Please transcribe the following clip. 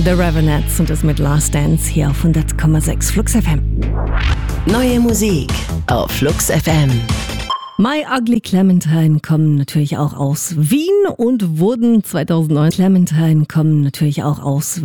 The Ravenettes und das mit Last Dance hier auf 100,6 Flux FM. Neue Musik auf Flux FM. My Ugly Clementine kommen natürlich auch aus Wien und wurden 2009. Clementine kommen natürlich auch aus